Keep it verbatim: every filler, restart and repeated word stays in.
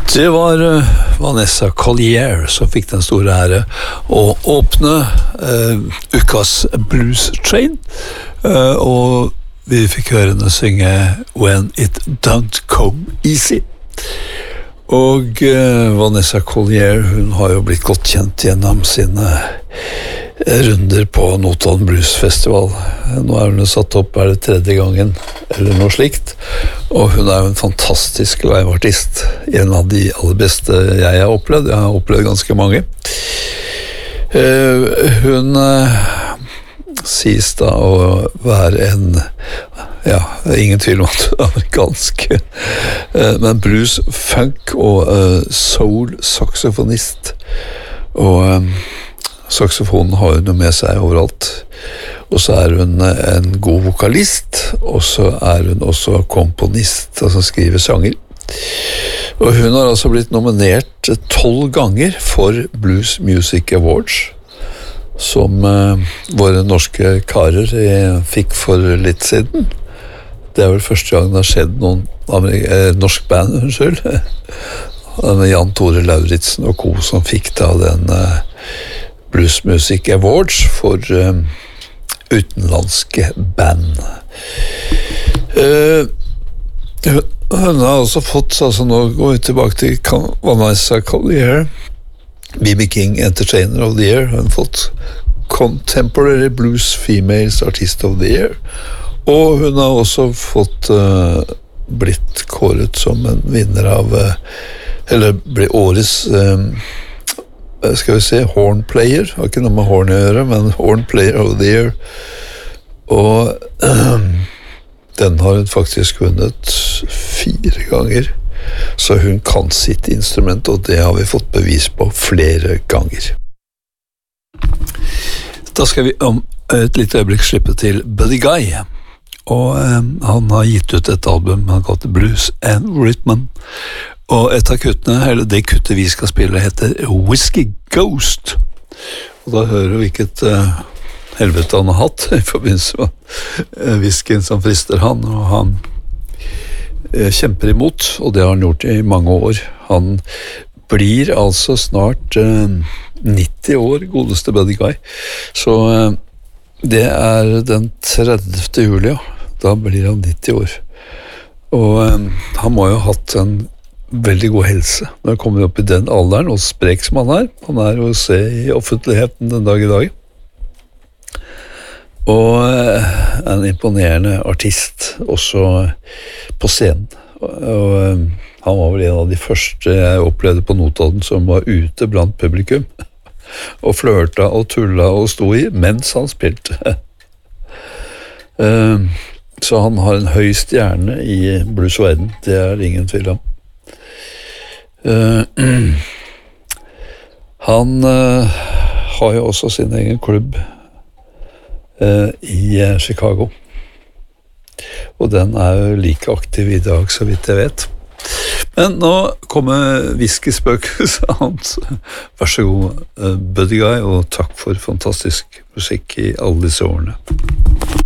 Det var uh, Vanessa Collier som fikk den store ære å åpne uh, ukas Blues Train, uh, og vi fikk høre henne synge When It Don't Come Easy. Og uh, Vanessa Collier, hun har jo blitt godt kjent gjennom sine runder på Notodden Blues Festival. Nå er hun satt opp, er det tredje gangen, eller noe slikt, og hun er jo en fantastisk liveartist, en av de aller beste jeg har opplevd. Jeg har opplevd ganske mange. Uh, hun uh, sies da å være en, ja, ingen tvil om at amerikansk, uh, men blues, funk og uh, soul saksofonist, og um, saksofonen har hun jo med seg overalt, og så er hun en god vokalist, og så er hun også komponist, altså skriver sanger. Og hun har altså blitt nominert tolv ganger for Blues Music Awards, som uh, våre norske karer eh, fikk for litt siden. Det er vel første gang det har skjedd noen eh, norsk band, unnskyld, med Jan Tore Lauritsen og co. som fikk da den uh, Blues Music Awards for um, utenlandske band. Uh, hun har også fått, altså nå går vi tilbake til Vanessa Collier, B B King Entertainer of the Year, hun har fått Contemporary Blues Females Artist of the Year, og hun har også fått uh, blitt kåret som en vinner av, uh, eller ble årets um, skal vi se, Horn Player, har ikke noe med horn å gjøre, men Horn Player of the Year, og øh, den har hun faktisk vunnet fire ganger, så hun kan sitt instrument, og det har vi fått bevis på flere ganger. Da skal vi om et lite øyeblikk slippe til Buddy Guy, og øh, han har gitt ut et album han kaller Blues and Rhythm, og et av kuttene, eller det kuttet vi skal spille, heter Whiskey Ghost. Og da hører vi hvilket uh, helvete han har hatt i forbindelse med uh, whiskyen som frister han, og han uh, kjemper imot, og det har han gjort i mange år. Han blir altså snart uh, nitti år, godeste Buddy Guy. Så uh, det er den tredivte juli, da blir han nitti år. Og uh, han må jo ha hatt en veldig god helse når han kommer opp i den alderen, og sprek som han er. Han er jo å se i offentligheten den dag i dag. Og en imponerende artist, også på scenen. Og han var vel en av de første jeg opplevde på Notodden som var ute blant publikum, og flørta og tulla og sto i mens han spilte. Så han har en høy stjerne i bluesverden, det er ingen tvil om. Uh, han uh, har jo også sin egen klubb uh, i uh, Chicago, og den er jo like aktiv i dag, så vidt jeg vet. Men nå kommer whisky-spøkelset hans. Vær så god, uh, Buddy Guy, og takk for fantastisk musikk i alle disse årene.